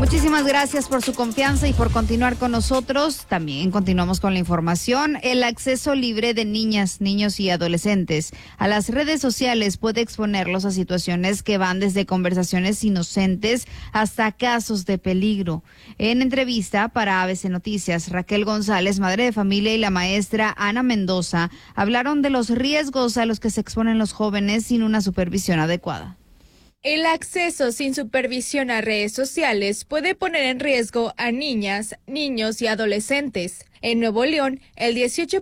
Muchísimas gracias por su confianza y por continuar con nosotros. También continuamos con la información. El acceso libre de niñas, niños y adolescentes a las redes sociales puede exponerlos a situaciones que van desde conversaciones inocentes hasta casos de peligro. En entrevista para ABC Noticias, Raquel González, madre de familia, y la maestra Ana Mendoza hablaron de los riesgos a los que se exponen los jóvenes sin una supervisión adecuada. El acceso sin supervisión a redes sociales puede poner en riesgo a niñas, niños y adolescentes. En Nuevo León, el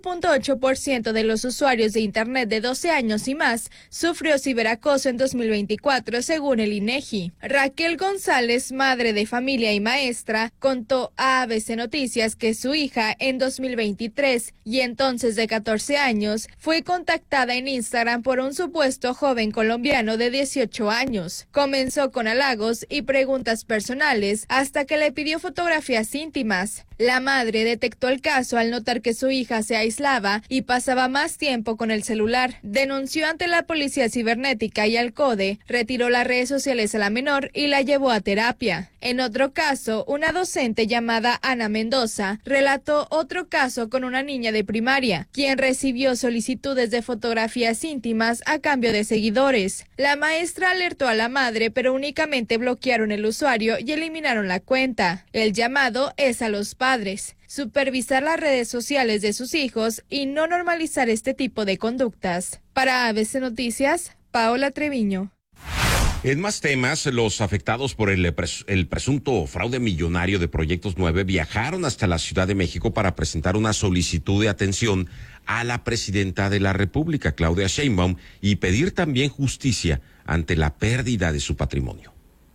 18.8% de los usuarios de Internet de 12 años y más sufrió ciberacoso en 2024, según el INEGI. Raquel González, madre de familia y maestra, contó a ABC Noticias que su hija en 2023, y entonces de 14 años, fue contactada en Instagram por un supuesto joven colombiano de 18 años. Comenzó con halagos y preguntas personales hasta que le pidió fotografías íntimas. La madre detectó el caso al notar que su hija se aislaba y pasaba más tiempo con el celular. Denunció ante la policía cibernética y al CODE, retiró las redes sociales a la menor y la llevó a terapia. En otro caso, una docente llamada Ana Mendoza relató otro caso con una niña de primaria, quien recibió solicitudes de fotografías íntimas a cambio de seguidores. La maestra alertó a la madre, pero únicamente bloquearon el usuario y eliminaron la cuenta. El llamado es a los padres: supervisar las redes sociales de sus hijos y no normalizar este tipo de conductas. Para ABC Noticias, Paola Treviño. En más temas, los afectados por el presunto fraude millonario de Proyectos 9 viajaron hasta la Ciudad de México para presentar una solicitud de atención a la presidenta de la República, Claudia Sheinbaum, y pedir también justicia ante la pérdida de su patrimonio.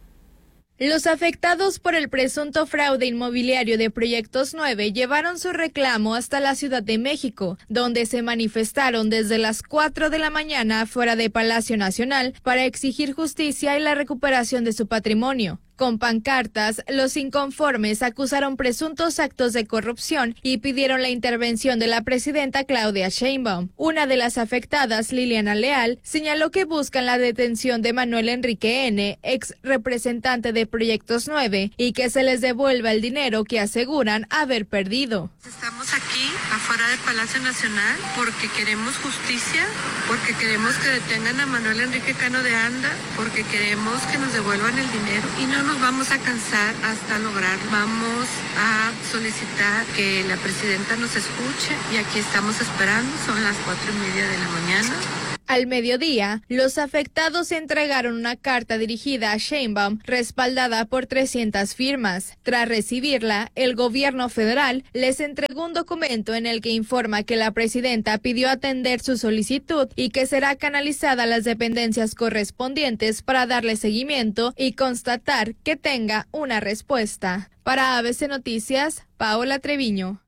Los afectados por el presunto fraude inmobiliario de Proyectos 9 llevaron su reclamo hasta la Ciudad de México, donde se manifestaron desde las 4 de la mañana fuera de Palacio Nacional para exigir justicia y la recuperación de su patrimonio. Con pancartas, los inconformes acusaron presuntos actos de corrupción y pidieron la intervención de la presidenta Claudia Sheinbaum. Una de las afectadas, Liliana Leal, señaló que buscan la detención de Manuel Enrique N., ex representante de Proyectos 9, y que se les devuelva el dinero que aseguran haber perdido. Estamos aquí, afuera del Palacio Nacional, porque queremos justicia, porque queremos que detengan a Manuel Enrique Cano de Anda, porque queremos que nos devuelvan el dinero y no nos vamos a cansar hasta lograrlo. Vamos a solicitar que la presidenta nos escuche y aquí estamos esperando, son las 4:30 de la mañana. Al mediodía, los afectados entregaron una carta dirigida a Sheinbaum respaldada por 300 firmas. Tras recibirla, el gobierno federal les entregó un documento en el que informa que la presidenta pidió atender su solicitud y que será canalizada a las dependencias correspondientes para darle seguimiento y constatar que tenga una respuesta. Para ABC Noticias, Paola Treviño.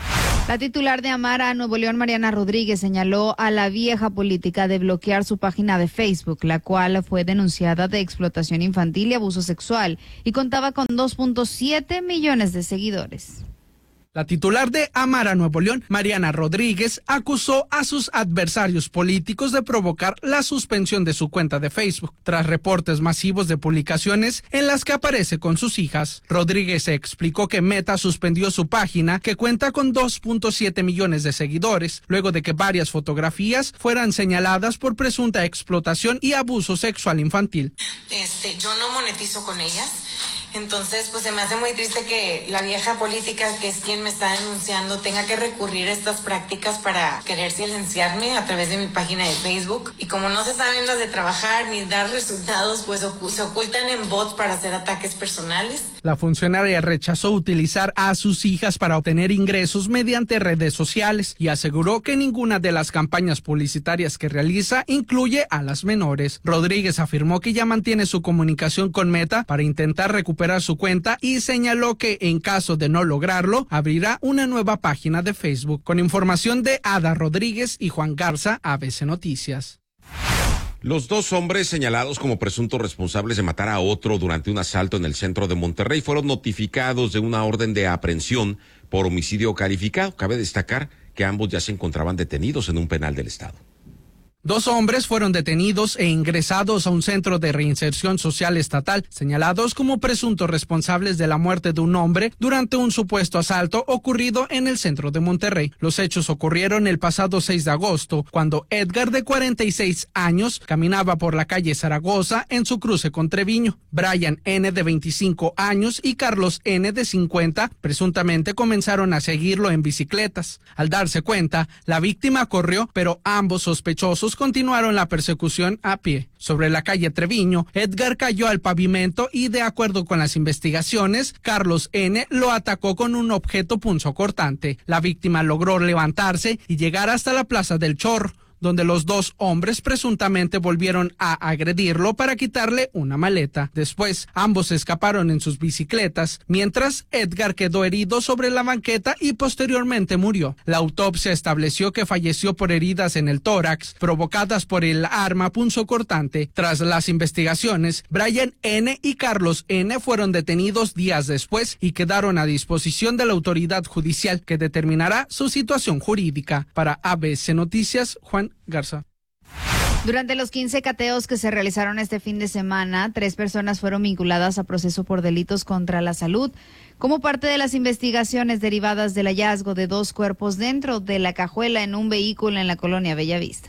La titular de Amara Nuevo León, Mariana Rodríguez, señaló a la vieja política de bloquear su página de Facebook, la cual fue denunciada de explotación infantil y abuso sexual, y contaba con 2.7 millones de seguidores. La titular de Amara Nuevo León, Mariana Rodríguez, acusó a sus adversarios políticos de provocar la suspensión de su cuenta de Facebook, tras reportes masivos de publicaciones en las que aparece con sus hijas. Rodríguez explicó que Meta suspendió su página, que cuenta con 2.7 millones de seguidores, luego de que varias fotografías fueran señaladas por presunta explotación y abuso sexual infantil. Yo no monetizo con ellas. Entonces, pues se me hace muy triste que la vieja política, que es quien me está denunciando, tenga que recurrir a estas prácticas para querer silenciarme a través de mi página de Facebook. Y como no se saben las de trabajar ni dar resultados, pues se ocultan en bots para hacer ataques personales. La funcionaria rechazó utilizar a sus hijas para obtener ingresos mediante redes sociales y aseguró que ninguna de las campañas publicitarias que realiza incluye a las menores. Rodríguez afirmó que ya mantiene su comunicación con Meta para intentar recuperar su cuenta y señaló que en caso de no lograrlo, abrirá una nueva página de Facebook. Con información de Ada Rodríguez y Juan Garza, ABC Noticias. Los dos hombres señalados como presuntos responsables de matar a otro durante un asalto en el centro de Monterrey fueron notificados de una orden de aprehensión por homicidio calificado. Cabe destacar que ambos ya se encontraban detenidos en un penal del estado. 2 hombres fueron detenidos e ingresados a un centro de reinserción social estatal, señalados como presuntos responsables de la muerte de un hombre durante un supuesto asalto ocurrido en el centro de Monterrey. Los hechos ocurrieron el pasado 6 de agosto, cuando Edgar, de 46 años, caminaba por la calle Zaragoza en su cruce con Treviño. Brian N., de 25 años, y Carlos N., de 50, presuntamente comenzaron a seguirlo en bicicletas. Al darse cuenta, la víctima corrió, pero ambos sospechosos continuaron la persecución a pie. Sobre la calle Treviño, Edgar cayó al pavimento y, de acuerdo con las investigaciones, Carlos N. lo atacó con un objeto punzocortante. La víctima logró levantarse y llegar hasta la Plaza del Chorro, donde los 2 hombres presuntamente volvieron a agredirlo para quitarle una maleta. Después, ambos escaparon en sus bicicletas, mientras Edgar quedó herido sobre la banqueta y posteriormente murió. La autopsia estableció que falleció por heridas en el tórax, provocadas por el arma punzocortante. Tras las investigaciones, Brian N. y Carlos N. fueron detenidos días después y quedaron a disposición de la autoridad judicial, que determinará su situación jurídica. Para ABC Noticias, Juan Garza. Durante los 15 cateos que se realizaron este fin de semana, 3 personas fueron vinculadas a proceso por delitos contra la salud, como parte de las investigaciones derivadas del hallazgo de 2 cuerpos dentro de la cajuela en un vehículo en la colonia Bellavista.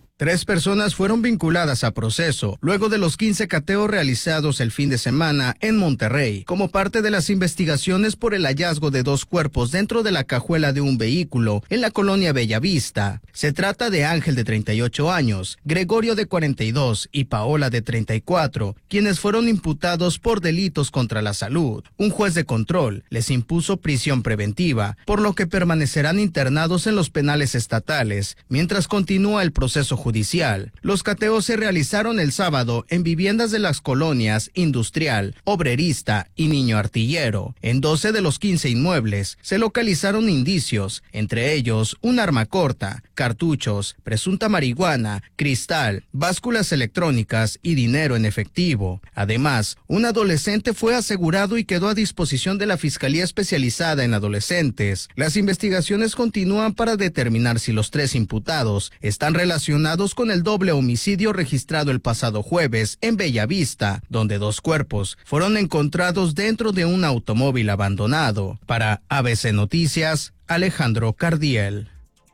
3 personas fueron vinculadas a proceso luego de los 15 cateos realizados el fin de semana en Monterrey, como parte de las investigaciones por el hallazgo de 2 cuerpos dentro de la cajuela de un vehículo en la colonia Bellavista. Se trata de Ángel, de 38 años, Gregorio, de 42 y Paola, de 34, quienes fueron imputados por delitos contra la salud. Un juez de control les impuso prisión preventiva, por lo que permanecerán internados en los penales estatales mientras continúa el proceso judicial. Los cateos se realizaron el sábado en viviendas de las colonias Industrial, Obrerista y Niño Artillero. En 12 de los 15 inmuebles se localizaron indicios, entre ellos un arma corta, cartuchos, presunta marihuana, cristal, básculas electrónicas y dinero en efectivo. Además, un adolescente fue asegurado y quedó a disposición de la Fiscalía Especializada en Adolescentes. Las investigaciones continúan para determinar si los 3 imputados están relacionados con el doble homicidio registrado el pasado jueves en Bellavista, donde 2 cuerpos fueron encontrados dentro de un automóvil abandonado. Para ABC Noticias, Alejandro Cardiel.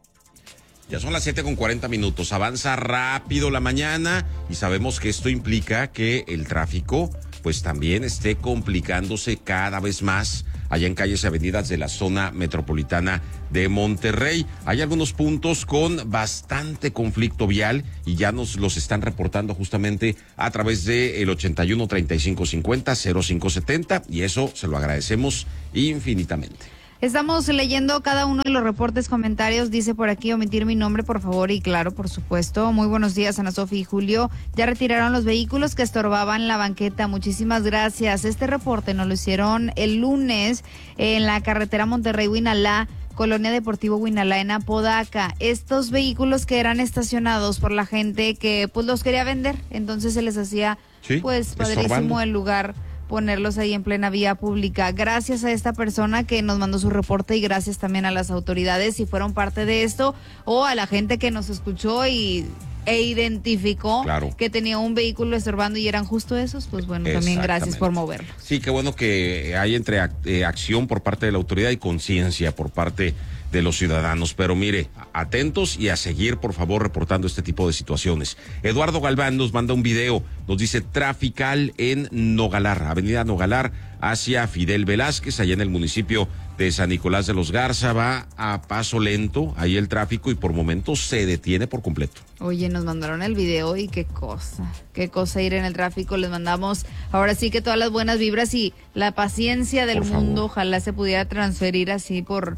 Ya son las 7:40. Avanza rápido la mañana y sabemos que esto implica que el tráfico pues también esté complicándose cada vez más allá en calles y avenidas de la zona metropolitana de Monterrey. Hay algunos puntos con bastante conflicto vial y ya nos los están reportando justamente a través de el 81 35 50 0570 y eso se lo agradecemos infinitamente. Estamos leyendo cada uno de los reportes, comentarios. Dice por aquí, omitir mi nombre, por favor, y claro, por supuesto. Muy buenos días, Ana Sofía y Julio. Ya retiraron los vehículos que estorbaban la banqueta. Muchísimas gracias. Este reporte nos lo hicieron el lunes en la carretera Monterrey-Huinalá, Colonia Deportivo Huinalá, en Apodaca. Estos vehículos que eran estacionados por la gente que pues los quería vender, entonces se les hacía pues padrísimo estorbando el lugar ponerlos ahí en plena vía pública. Gracias a esta persona que nos mandó su reporte y gracias también a las autoridades si fueron parte de esto o a la gente que nos escuchó e identificó que tenía un vehículo estorbando y eran justo esos, pues bueno, también gracias por moverlo. Sí, qué bueno que hay entre acción por parte de la autoridad y conciencia por parte de los ciudadanos, pero mire, atentos y a seguir, por favor, reportando este tipo de situaciones. Eduardo Galván nos manda un video, nos dice trafical en Nogalar, avenida Nogalar hacia Fidel Velázquez, allá en el municipio de San Nicolás de los Garza, va a paso lento, ahí el tráfico y por momentos se detiene por completo. Oye, nos mandaron el video y qué cosa ir en el tráfico, les mandamos ahora sí que todas las buenas vibras y la paciencia del mundo, ojalá se pudiera transferir así por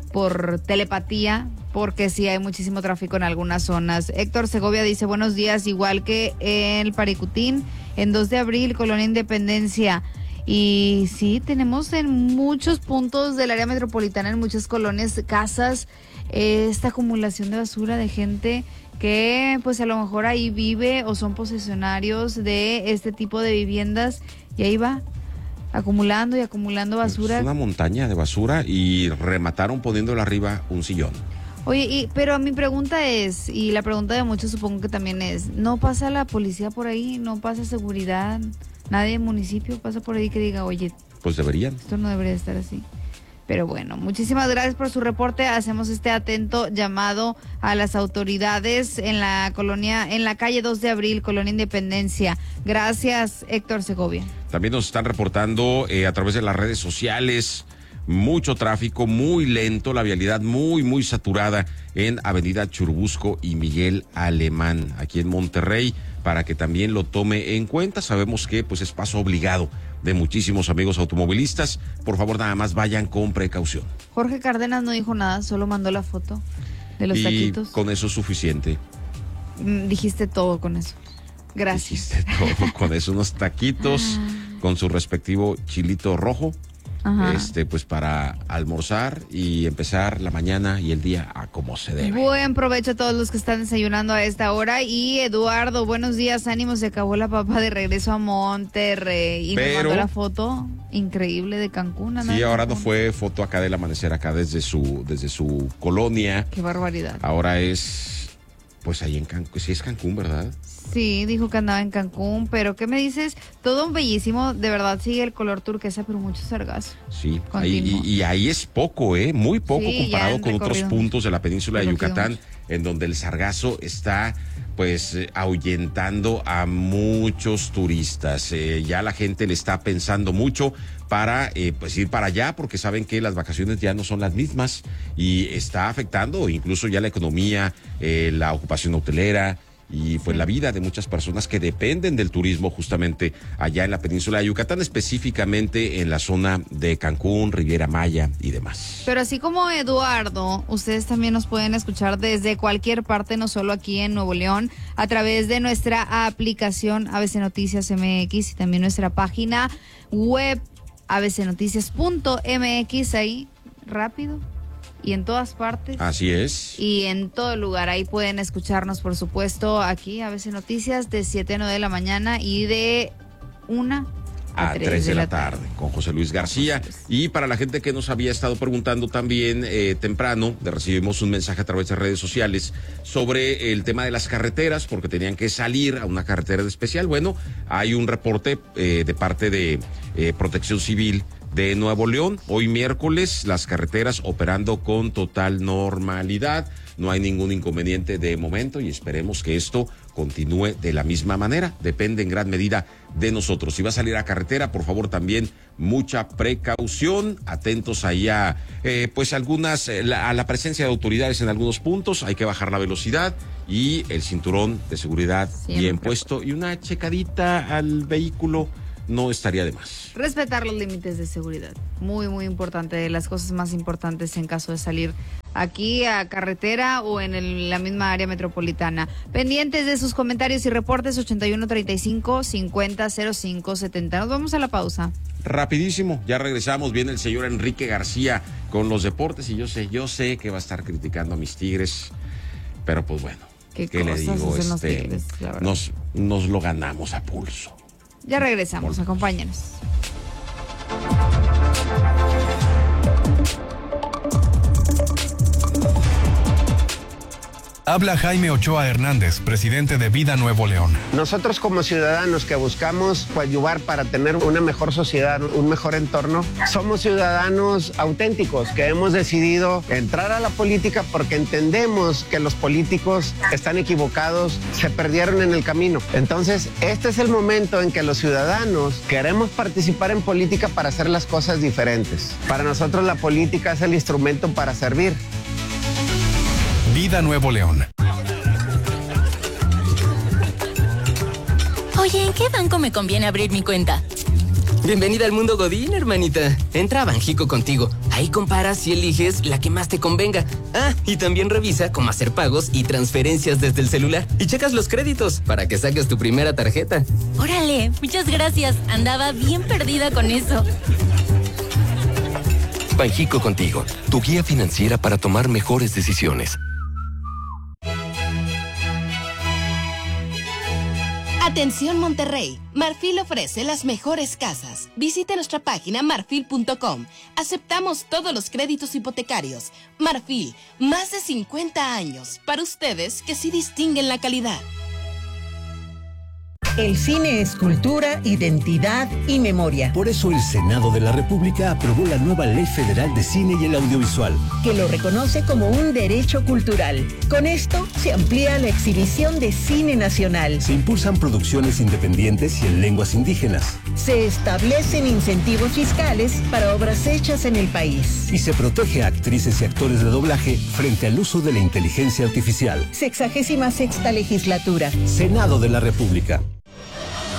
telepatía, porque sí hay muchísimo tráfico en algunas zonas. Héctor Segovia dice, buenos días, igual que el Paricutín, en 2 de abril, Colonia Independencia. Y sí, tenemos en muchos puntos del área metropolitana, en muchas colonias, casas, esta acumulación de basura de gente que pues a lo mejor ahí vive o son posesionarios de este tipo de viviendas y ahí va acumulando y acumulando basura. Es una montaña de basura y remataron poniéndole arriba un sillón. Oye, pero mi pregunta es, y la pregunta de muchos supongo que también es, ¿no pasa la policía por ahí? ¿No pasa seguridad? ¿Nadie del municipio pasa por ahí que diga, oye, pues deberían? Esto no debería estar así. Pero bueno, muchísimas gracias por su reporte. Hacemos este atento llamado a las autoridades en la colonia, en la calle 2 de Abril, Colonia Independencia. Gracias, Héctor Segovia. También nos están reportando a través de las redes sociales mucho tráfico, muy lento, la vialidad muy saturada en Avenida Churubusco y Miguel Alemán, aquí en Monterrey, para que también lo tome en cuenta. Sabemos que pues es paso obligado de muchísimos amigos automovilistas. Por favor, nada más vayan con precaución. Jorge Cárdenas no dijo nada, solo mandó la foto de los taquitos. Con eso es suficiente. Dijiste todo con eso. Gracias. Dijiste todo con eso, unos taquitos con su respectivo chilito rojo. Ajá. Pues para almorzar y empezar la mañana y el día a como se debe. Buen provecho a todos los que están desayunando a esta hora. Y Eduardo, buenos días, ánimo, se acabó la papa de regreso a Monterrey. Y nos mandó la foto increíble de Cancún. Sí, ahora no fue foto acá del amanecer, acá desde su colonia. Qué barbaridad. Ahora es, pues ahí en Cancún, sí es Cancún, ¿verdad? Sí, dijo que andaba en Cancún, pero ¿qué me dices? Todo un bellísimo, de verdad sigue el color turquesa, pero mucho sargazo. Sí, y ahí es poco, muy poco comparado con otros puntos de la península de Yucatán, en donde el sargazo está pues ahuyentando a muchos turistas. Ya la gente le está pensando mucho para pues ir para allá, porque saben que las vacaciones ya no son las mismas y está afectando incluso ya la economía, la ocupación hotelera y pues la vida de muchas personas que dependen del turismo justamente allá en la península de Yucatán, específicamente en la zona de Cancún, Riviera Maya y demás. Pero así como Eduardo, ustedes también nos pueden escuchar desde cualquier parte, no solo aquí en Nuevo León, a través de nuestra aplicación ABC Noticias MX y también nuestra página web abcnoticias.mx, ahí rápido. Y en todas partes. Así es. Y en todo lugar. Ahí pueden escucharnos, por supuesto, aquí, ABC Noticias, de 7 a 9 de la mañana y de 1 a 3 de la tarde. Con José Luis García. Y para la gente que nos había estado preguntando también temprano, recibimos un mensaje a través de redes sociales sobre el tema de las carreteras, porque tenían que salir a una carretera especial. Bueno, hay un reporte de parte de Protección Civil de Nuevo León. Hoy miércoles las carreteras operando con total normalidad, no hay ningún inconveniente de momento y esperemos que esto continúe de la misma manera, depende en gran medida de nosotros. Si va a salir a carretera, por favor también mucha precaución, atentos ahí a pues a la presencia de autoridades en algunos puntos, hay que bajar la velocidad y el cinturón de seguridad bien puesto y una checadita al vehículo no estaría de más. Respetar los límites de seguridad. Muy importante, de las cosas más importantes en caso de salir aquí a carretera o en la misma área metropolitana. Pendientes de sus comentarios y reportes 8135-500570. Nos vamos a la pausa. Rapidísimo, ya regresamos. Viene el señor Enrique García con los deportes y yo sé que va a estar criticando a mis Tigres, pero pues bueno, ¿qué le digo? Los Tigres, nos lo ganamos a pulso. Ya regresamos, acompáñenos. Habla Jaime Ochoa Hernández, presidente de Vida Nuevo León. Nosotros como ciudadanos que buscamos coadyuvar para tener una mejor sociedad, un mejor entorno, somos ciudadanos auténticos que hemos decidido entrar a la política porque entendemos que los políticos están equivocados, se perdieron en el camino. Entonces, este es el momento en que los ciudadanos queremos participar en política para hacer las cosas diferentes. Para nosotros la política es el instrumento para servir. Vida Nuevo León. Oye, ¿en qué banco me conviene abrir mi cuenta? Bienvenida al mundo Godín, hermanita. Entra a Banjico Contigo. Ahí comparas y eliges la que más te convenga. Ah, y también revisa cómo hacer pagos y transferencias desde el celular. Y checas los créditos para que saques tu primera tarjeta. Órale, muchas gracias. Andaba bien perdida con eso. Banjico Contigo, tu guía financiera para tomar mejores decisiones. Atención Monterrey, Marfil ofrece las mejores casas. Visite nuestra página marfil.com. Aceptamos todos los créditos hipotecarios. Marfil, más de 50 años para ustedes que sí distinguen la calidad. El cine es cultura, identidad y memoria. Por eso el Senado de la República aprobó la nueva Ley Federal de Cine y el Audiovisual, que lo reconoce como un derecho cultural. Con esto se amplía la exhibición de cine nacional. Se impulsan producciones independientes y en lenguas indígenas. Se establecen incentivos fiscales para obras hechas en el país. Y se protege a actrices y actores de doblaje frente al uso de la inteligencia artificial. 66ª legislatura. Senado de la República.